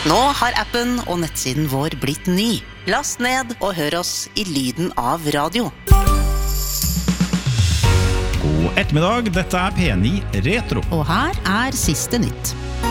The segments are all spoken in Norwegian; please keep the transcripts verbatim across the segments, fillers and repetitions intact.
Nå har appen og nettsiden vår blitt ny. Last ned og hør oss i lyden av radio. God ettermiddag, dette er P ni Retro. Og her er siste nytt.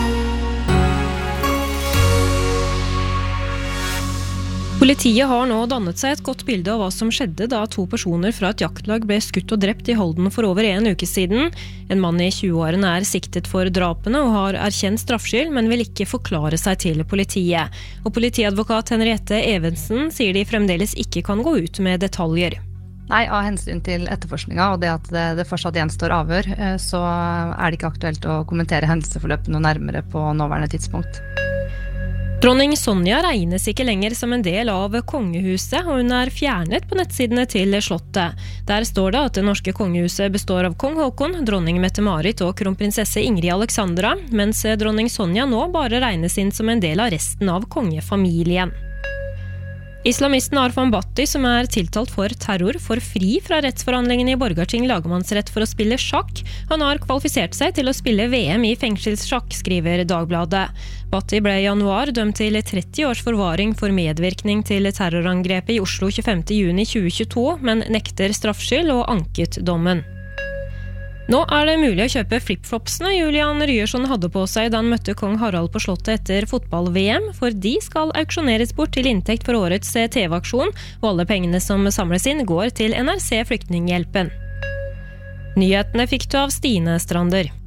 Politiet har nå dannet seg et godt bilde av hva som skjedde da to personer fra et jaktlag ble skutt og drept i Halden for over en uke siden. En mann i tjueårene er siktet for drapene og har erkjent straffskyld, men vil ikke forklare seg til politiet. Og politiadvokat Henriette Evensen sier de fremdeles ikke kan gå ut med detaljer. Nei, av hensyn til etterforskninga og det at det, det fortsatt gjenstår avhør, så er det ikke aktuelt å kommentere hendelsesforløpet noe nærmere på nåværende tidspunkt. Dronning Sonja regnes ikke lenger som en del av kongehuset, og hun er fjernet på nettsidene til slottet. Der står det at det norske kongehuset består av kong Håkon, dronning Mette-Marit og kronprinsesse Ingrid Alexandra, mens dronning Sonja nå bare regnes inn som en del av resten av kongefamilien. Islamisten Arfan Bhatti, som er tiltalt for terror, får fri fra rettsforhandlingene i Borgarting lagmannsrett for å spille sjakk. Han har kvalifisert seg til å spille V M i fengselssjakk, skriver Dagbladet. Bhatti ble i januar dømt til tretti års forvaring for medvirkning til terrorangrepet i Oslo tjuefemte juni tjuetjueto, men nekter straffskyld og anket dommen. Nå er det mulig å kjøpe flipflopsene Julian Ryerson hadde på seg da han møtte kong Harald på slottet etter fotball-V M, for de skal auksjoneres bort til inntekt for årets T V-aksjon, og alle pengene som samles inn går til N R C Flyktninghjelpen. Nyhetene fikk du av Stine Strander.